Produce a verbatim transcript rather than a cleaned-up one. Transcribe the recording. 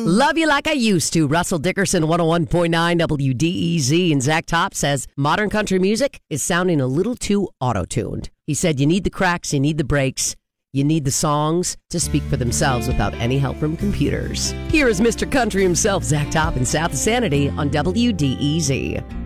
Love You Like I Used To. Russell Dickerson, one oh one point nine W D E Z. And Zach Top says modern country music is sounding a little too auto-tuned. He said you need the cracks, you need the breaks, you need the songs to speak for themselves without any help from computers. Here is Mister Country himself, Zach Top, in South of Sanity on W D E Z.